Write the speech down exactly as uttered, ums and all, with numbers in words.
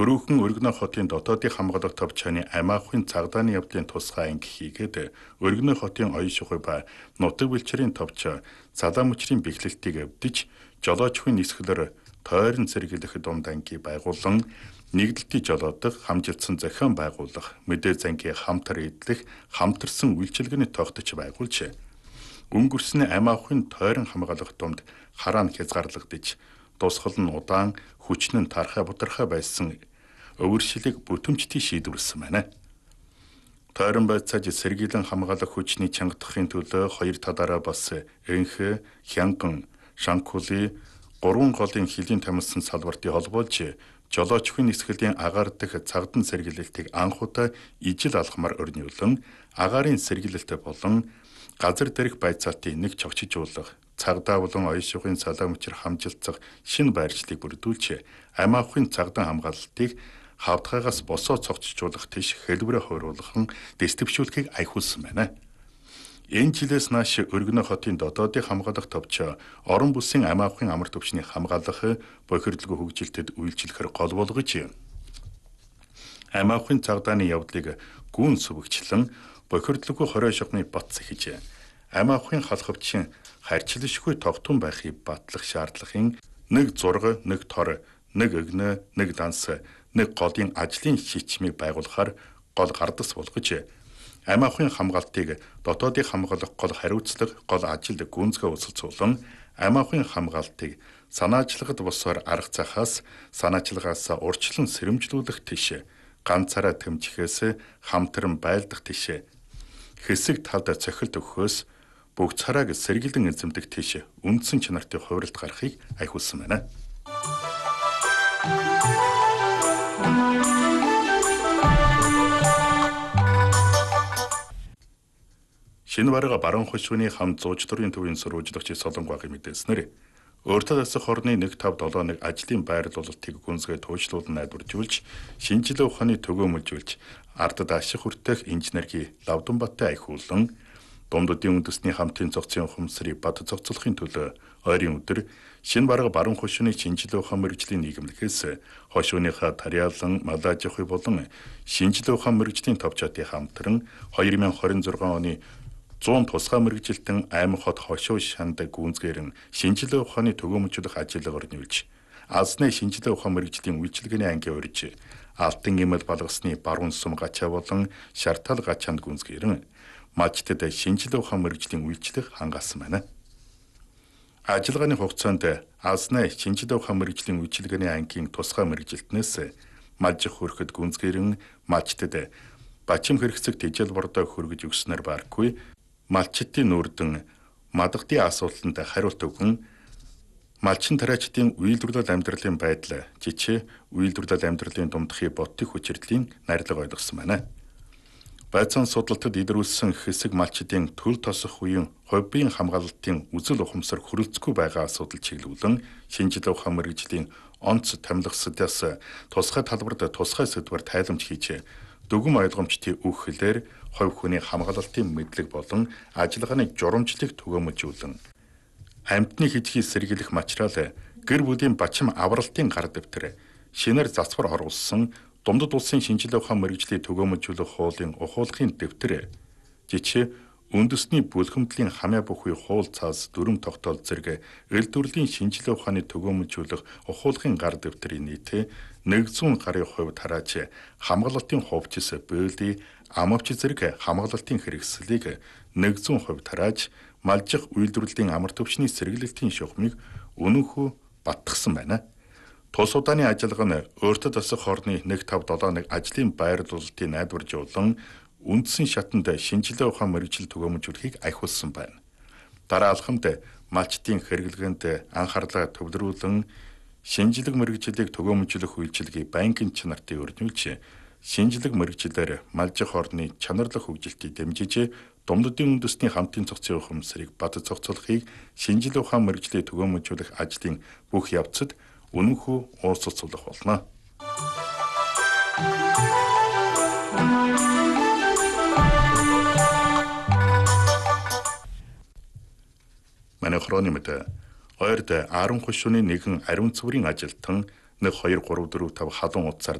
Төрөөхөн Өргөнө хотын дотоодын хамгаалах товчооны амиахын цагдааны явдлын тусгай анги хийгээд Өргөнө хотын оюун шухуй ба нутаг бэлчээрийн товчоо Цалаа мөчрийн бэхлэлтийг өвдөж жолоочхын нисгэлээр тойрон зэрэглэх дунд анги байгуулан нэгдэлтийн жолоодох хамжилтсан зохион байгуулах мэдээ зангийн хамтар эдлэх хамтарсан үйлчилгээний тогтож байгуулж өнгөрсөн амиахын тойрон хамгаалах дунд хараа нь хязгаарлагдаж дусгал нь удаан хүчин нь тархаа бутархаа байсан өвөршлийг бүтэмжтэй шийдвэрлсэн байна. Тойрон байцааж сэргийлэн хамгаалах хүчний чангадахын төлөө хоёр талаараа бас энх, хянган, шанкули гурван голын хилийн тамилсан салбартыг холбоолж жолоочхын нисгэлийн агаар дэх цагдсан сэргийлэлтийг анхудаа ижил алхмаар өрнүүлэн агаарын сэргийлэлтэй болон газар дээрх байцаалтыг нэг чогчижуулах цагдаа болон оюун шухуйн Цалаа мөчир хамжилцах шинэ байршлыг бүрдүүлж амиахын цагдаа хамгаалалтыг хавдгаагаас босоо цогцжуулах тийш хэлбэрээ хойруулхан дэстөвшүүлэхийг айхуулсан байна. Энэ жилээс нааш Өргөнө хотын дотоодын хамгаалах товчоо орон бүсийн амиахын амар төвчний хамгаалах бохирдлого хөгжилтэд үйлчлэхээр гол болгож амиахын цагдааны явдлыг гүн сүвэгчлэн бохирдлого хорой шогны бат сэхэж амиахын халахвчин харьцлашгүй тогтун байхыг батлах шаардлагын нэг зураг, нэг тор, нэг өгнө, нэг данс, нэг голын ажлын шийдвэрийг байгуулахаар гол гардас болгож амиахын хамгаалтыг дотоодын хамгаалах гол хариуцлага, гол ажилд гүнзгий усалцуулан амиахын хамгаалтыг санаачлагад босоор арга захаас санаачлагаас урьдчилан сэрэмжлүүлэх тийш ганцаараа тэмцэхээс хамтран байлдах тийш хэсэг талд цохилт өгөхөөс бүгд царааг сэргийлэн эзэмдэх тийш үндсэн чанартыг хувиралт гаргахыг айхуулсан байна. Шинэ бараг баруун хошууны хам зууч төрийн төвийн сурвалжлагч Солонгогийн мэдээснээр өөртөө засах орны нэг тавь долоо нэг ажлын байр луулалтыг гүнзгий туйшлуулан найдваржуулж шинжилгээ ухааны төгөөмөлжүүлж ардад ашиг хүртэх инженерийн Лавданбаттай айхуулан Дундуудын үндэсний хамтын зохицын ухамсарыг бат зохицуулахын төлөө ойрын өдөр шинэ бараг баруун хошууны шинжилгээ ухаан мэргэжлийн нийгэмлэгээс хошууныхаа Тарьяалан, Малажихуй болон шинжилгээ ухаан мэргэжлийн товчоотын хамтран две тысячи двадцать шесть оны зуун тусгай мэргэжилтэн аймаг хот хошуу шанд гүнзгээр нь шинжилгээ ухааны төгөөмөлжүүлэх ажиллагаа өрнүүлж алсны шинжилгээ ухаан мэргэжлийн үйлчилгээний анги урьж алтан эмэл балгасны баруун сум гачаа болон шартал гачаанд гүнзгээрэн мачтад шинжилгээ ухаан мэргэжлийн үйлчлэх хангасан байна. Ажиллагааны хугацаанд алсны шинжилгээ ухаан мэргэжлийн үйлчилгээний ангийн тусгай мэргэжилтнээс мажих хөрөхөд гүнзгээрэн мачтад бачим хэрэгцэг тэжээл бордоо хөргөж өгснөр баргүй малчтын нүрдэн мадгтын асуултанд хариулт өгөн малчин тариачдын үйлдвэрлэл амьдралын байдал жичээ үйлдвэрлэл амьдралын думдахыг бодтыг хүчирдлийн найрлага ойлгосон байна. Байцаан судалтад илрүүлсэн хэсэг малчдын төл тосох үеийн хоббийн хамгаалалтын үзэл ухамсар хүрэлцэхгүй байгаа асуудал чиглүүлэн шинжилгээ ухаан мэргэжлийн онц томилгосдоос тусгай талбарт тусгай сэдвээр тайламж хийж дүгэн ойлгомжтой үг хэлээр хувь хүний хамгаалалтын мэдлэг болон ажиллагааны журамжлыг төгөөмөлжүүлэн амьтны хичгийг сэргийлэх материал гэр бүлийн бачим авралтын гар дэвтэр шинээр засвар оруулсан Дундад улсын шинжилгээ ухаан мэргэжлийн төгөөмөлжүүлэх хуулийн ухуулгын дэвтэр жичээ үндэсний бүлхэмтлийн хамаа бүхий хуул цаас дүрм тогтоол зэрэг эл төрлийн шинжилгээ ухааны төгөөмөлжүүлэх ухуулгын гар дэвтрийн нийт нэгдсэн гарын хувьд тарааж хамгаалалтын хувьчис бөөлий амавч зэрэг хамгаалалтын хэрэгслийг нэгдсэн хувьд тарааж малжих үйлдвэрлэлийн амар төвчний сэргийлэлтийн шухмыг өнөөхөө баттгсан байна. Тус удааны ажиллагаа нь өөртөө засах орны нэг тавь долоо нэг ажлын байр луулалтын найдваржуулан үндсэн шатанд шинжилгээ ухаан мэргэжил төгөөмөлжүүлэхийг айхуулсан байна. Дараа алхамд малчтын хэрэглэгэнд анхаарлаа төвлөрүүлэн шинжилгээ мэргэжилийг төгөөмөлжүүлэх үйлчилгээг банкын чанартыг өрнүүлж шинжилгээ мэргэжилээр малжих орны чанарлах хөгжилтийг дэмжиж Дундадын үндэсний хамтын зохицын ухамсарыг бат зохицуулахыг шинжилгээ ухаан мэргэжлийн төгөөмөлжүүлэх ажлын бүх явцад үнэнхүү уулзалцуулах болно. Манай хроны мэт ойрд Аарон хошууны нэгэн ариун цэврийн ажилтан нэг хоёр гурав дөрөв тав халуун утсаар